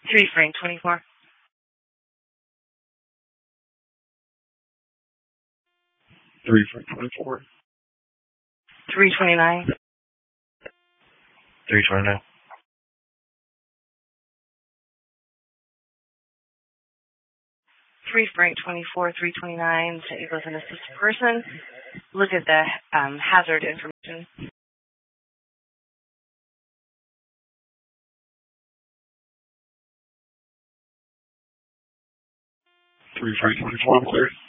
3 Frank 24. 3 Frank 24. 329. 329. 3 Frank 24, 329. St. Nicholas and assist person. Look at the hazard information. 3 Frank 24, I'm clear.